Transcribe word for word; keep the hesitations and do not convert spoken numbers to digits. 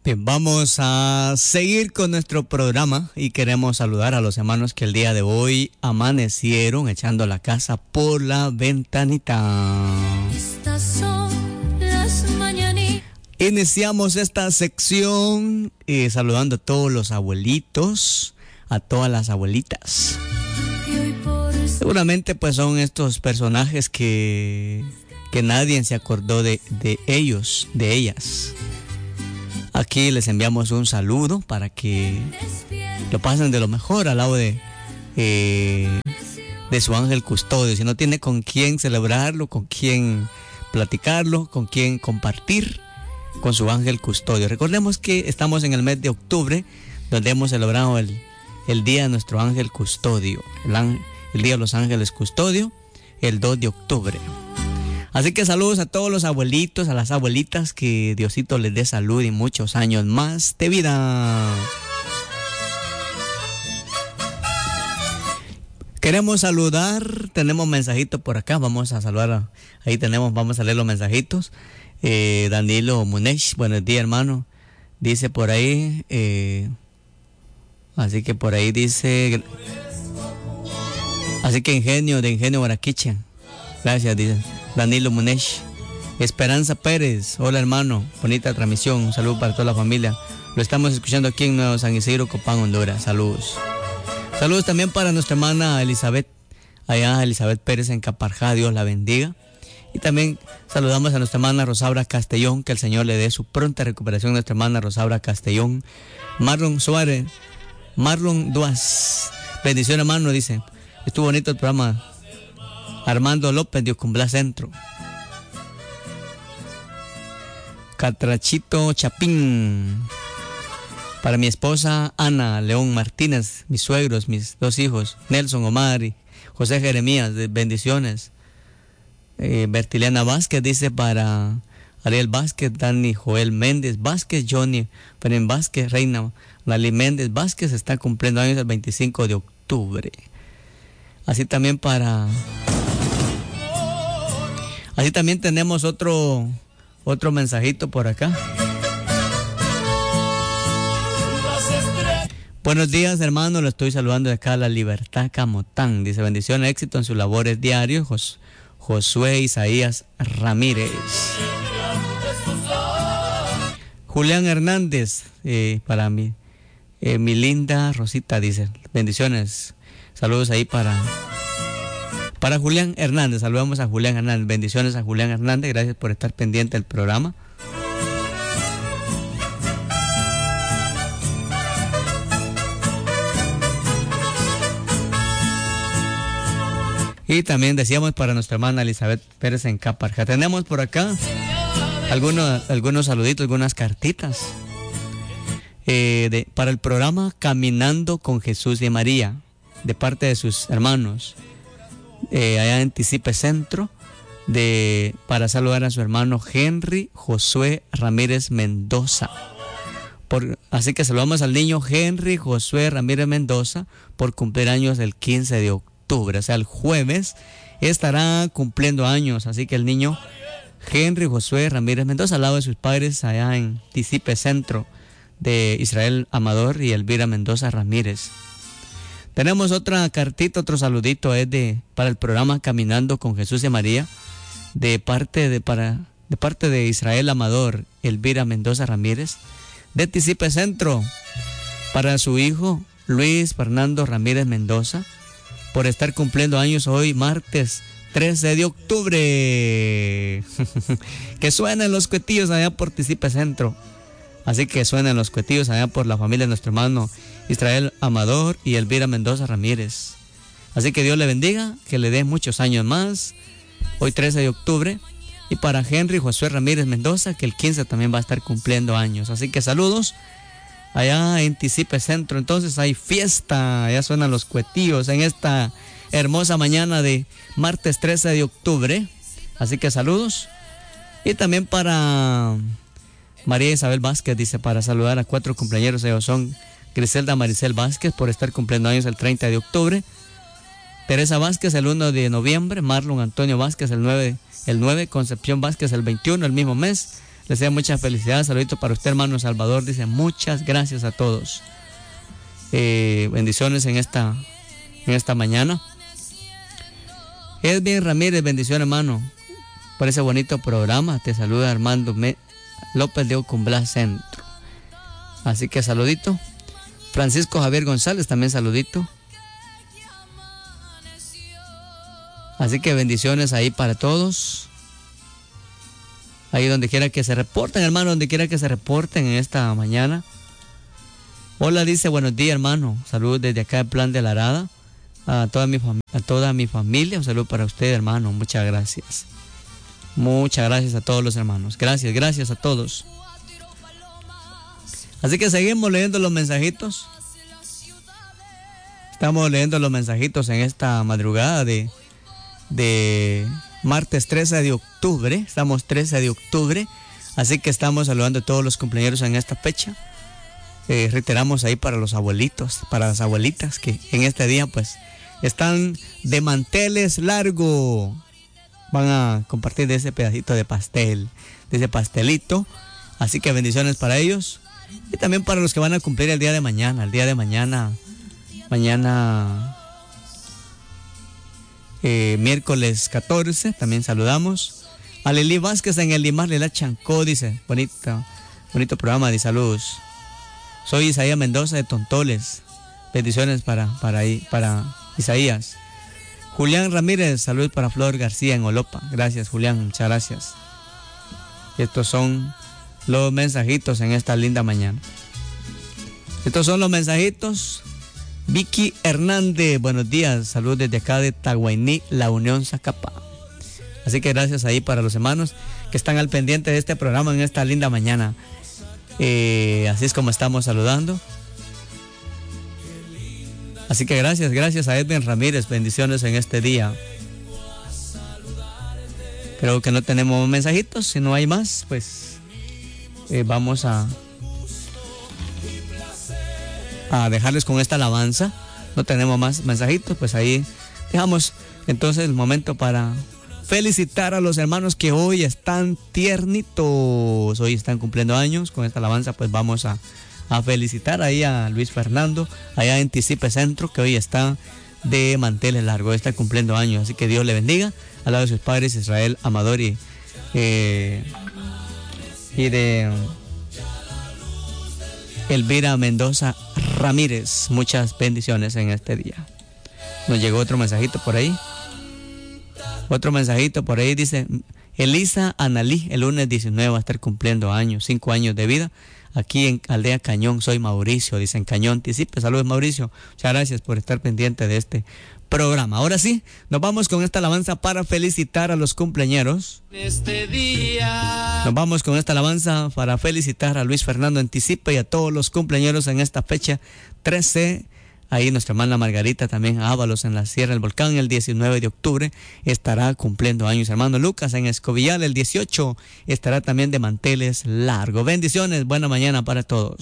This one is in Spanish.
Bien, vamos a seguir con nuestro programa y queremos saludar a los hermanos que el día de hoy amanecieron echando la casa por la ventanita. Estas son las mañanitas. Iniciamos esta sección eh, saludando a todos los abuelitos, a todas las abuelitas. Seguramente pues son estos personajes que, que nadie se acordó de, de ellos, de ellas. Aquí les enviamos un saludo para que lo pasen de lo mejor al lado de, eh, de su ángel custodio. Si no tiene con quién celebrarlo, con quién platicarlo, con quién compartir, con su ángel custodio. Recordemos que estamos en el mes de octubre, donde hemos celebrado el, el día de nuestro ángel custodio, el, el día de los ángeles custodio, el dos de octubre. Así que saludos a todos los abuelitos, a las abuelitas, que Diosito les dé salud y muchos años más de vida. Queremos saludar, tenemos mensajitos por acá, vamos a saludar, a, ahí tenemos, vamos a leer los mensajitos. Eh, Danilo Munesh, buenos días hermano, dice por ahí, eh, así que por ahí dice, así que ingenio, de Ingenio Guaraquiche, gracias, dice Danilo Munesh. Esperanza Pérez, hola hermano, bonita transmisión, un saludo para toda la familia. Lo estamos escuchando aquí en Nuevo San Isidro, Copán, Honduras. Saludos. Saludos también para nuestra hermana Elizabeth, allá Elizabeth Pérez en Caparjá, Dios la bendiga. Y también saludamos a nuestra hermana Rosaura Castellón, que el Señor le dé su pronta recuperación a nuestra hermana Rosaura Castellón. Marlon Suárez, Marlon Duaz, bendición hermano, dice, estuvo bonito el programa. Armando López de Ocumbla Centro. Catrachito Chapín. Para mi esposa Ana León Martínez, mis suegros, mis dos hijos, Nelson Omar y José Jeremías, de bendiciones. Eh, Bertiliana Vázquez dice para Ariel Vázquez, Dani Joel Méndez Vázquez, Johnny Feren Vázquez, Reina Lali Méndez Vázquez, está cumpliendo años el veinticinco de octubre. Así también para... Así también tenemos otro, otro mensajito por acá. Buenos días, hermano. Lo estoy saludando de acá a La Libertad, Camotán. Dice, bendición, éxito en sus labores diarios. Jos, Josué Isaías Ramírez. Julián Hernández, eh, para mí. Eh, mi linda Rosita, dice, bendiciones. Saludos ahí para... Para Julián Hernández, saludamos a Julián Hernández, bendiciones a Julián Hernández, gracias por estar pendiente del programa. Y también decíamos para nuestra hermana Elizabeth Pérez en Caparjá. Tenemos por acá algunos, algunos saluditos, algunas cartitas eh, de, para el programa Caminando con Jesús y María, de parte de sus hermanos. Eh, allá en Ticipe Centro, de, para saludar a su hermano Henry Josué Ramírez Mendoza. Por, así que saludamos al niño Henry Josué Ramírez Mendoza por cumplir años el quince de octubre, o sea, el jueves estará cumpliendo años. Así que el niño Henry Josué Ramírez Mendoza, al lado de sus padres allá en Ticipe Centro, de Israel Amador y Elvira Mendoza Ramírez. Tenemos otra cartita, otro saludito, es de para el programa Caminando con Jesús y María, de parte de para de parte de Israel Amador, Elvira Mendoza Ramírez, de Ticipe Centro, para su hijo Luis Fernando Ramírez Mendoza, por estar cumpliendo años hoy, martes trece de octubre. Que suenen los cuetillos allá por Ticipe Centro. Así que suenan los cuetillos allá por la familia de nuestro hermano Israel Amador y Elvira Mendoza Ramírez. Así que Dios le bendiga, que le dé muchos años más, hoy trece de octubre. Y para Henry Josué Ramírez Mendoza, que el quince también va a estar cumpliendo años. Así que saludos allá en Ticipe Centro. Entonces hay fiesta, ya suenan los cuetillos en esta hermosa mañana de martes trece de octubre. Así que saludos. Y también para María Isabel Vázquez, dice, para saludar a cuatro cumpleaños. Ellos son Griselda Maricel Vázquez, por estar cumpliendo años el treinta de octubre. Teresa Vázquez el uno de noviembre. Marlon Antonio Vázquez el nueve, el nueve. Concepción Vázquez el veintiuno, el mismo mes. Les desea mucha felicidad. Saludito para usted, hermano Salvador. Dice, muchas gracias a todos. Eh, bendiciones en esta, en esta mañana. Edwin Ramírez, bendición, hermano, por ese bonito programa. Te saluda Armando Me- López de Ocumbla Centro. Así que saludito. Francisco Javier González, también saludito. Así que bendiciones ahí para todos. Ahí donde quiera que se reporten, hermano, donde quiera que se reporten en esta mañana. Hola, dice, buenos días, hermano. Saludos desde acá del Plan de la Arada. A toda mi fam- a toda mi familia. Un saludo para usted, hermano. Muchas gracias. Muchas gracias a todos los hermanos. Gracias, gracias a todos. Así que seguimos leyendo los mensajitos. Estamos leyendo los mensajitos en esta madrugada de, de martes trece de octubre. Estamos trece de octubre. Así que estamos saludando a todos los cumpleaños en esta fecha. Eh, reiteramos ahí para los abuelitos, para las abuelitas que en este día pues están de manteles largo. Van a compartir de ese pedacito de pastel, de ese pastelito. Así que bendiciones para ellos. Y también para los que van a cumplir el día de mañana. El día de mañana, mañana eh, miércoles catorce, también saludamos. A Lili Vázquez en el Limar Lela Chancó, dice, bonito, bonito programa, de saludos. Soy Isaías Mendoza de Tontoles. Bendiciones para, para, para Isaías. Julián Ramírez, saludos para Flor García en Olopa. Gracias, Julián, muchas gracias. Y estos son los mensajitos en esta linda mañana. Estos son los mensajitos. Vicky Hernández, buenos días. Saludos desde acá de Taguainí, La Unión, Zacapa. Así que gracias ahí para los hermanos que están al pendiente de este programa en esta linda mañana. Eh, así es como estamos saludando. Así que gracias, gracias a Edwin Ramírez. Bendiciones en este día. Creo que no tenemos mensajitos. Si no hay más, pues eh, vamos a a dejarles con esta alabanza. No tenemos más mensajitos, pues ahí dejamos entonces el momento para felicitar a los hermanos que hoy están tiernitos, hoy están cumpliendo años. Con esta alabanza pues vamos a, a felicitar ahí a Luis Fernando, allá en Tisipe Centro, que hoy está de manteles largos, está cumpliendo años. Así que Dios le bendiga, al lado de sus padres Israel Amador y, eh, y de Elvira Mendoza Ramírez. Muchas bendiciones en este día. Nos llegó otro mensajito por ahí. Otro mensajito por ahí dice, Elisa Analí, el lunes diecinueve va a estar cumpliendo años, cinco años de vida, aquí en Aldea Cañón. Soy Mauricio, dice en Cañón, Tisipe. Saludos, Mauricio. Muchas gracias por estar pendiente de este programa. Ahora sí, nos vamos con esta alabanza para felicitar a los cumpleañeros. Este día. Nos vamos con esta alabanza para felicitar a Luis Fernando en Tisipe y a todos los cumpleaños en esta fecha trece. Ahí nuestra hermana Margarita también, Ábalos en la Sierra del Volcán, el diecinueve de octubre estará cumpliendo años. Hermano Lucas en Escobillal, el dieciocho estará también de manteles largos. Bendiciones, buena mañana para todos.